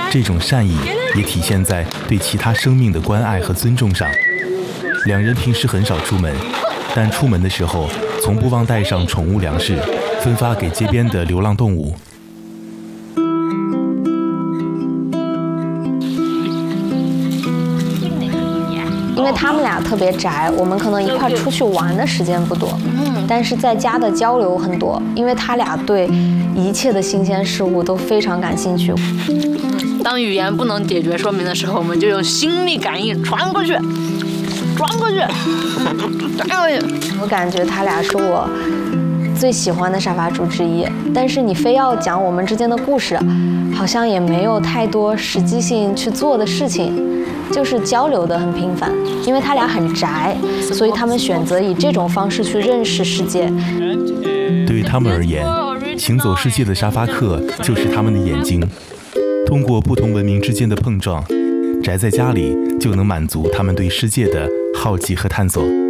这种善意也体现在对其他生命的关爱和尊重上。两人平时很少出门，但出门的时候从不忘带上宠物粮食，分发给街边的流浪动物。 因为他们俩特别宅，我们可能一块出去玩的时间不多，但是在家的交流很多，因为他俩对一切的新鲜事物都非常感兴趣。 当语言不能解决说明的时候，我们就用心力感应传过去，传过去，传过去。 我感觉他俩是我最喜欢的沙发主之一，但是你非要讲我们之间的故事，好像也没有太多实际性去做的事情。就是交流的很频繁，因为他俩很宅，所以他们选择以这种方式去认识世界。 对于他们而言，行走世界的沙发客就是他们的眼睛。通过不同文明之间的碰撞，宅在家里就能满足他们对世界的好奇和探索。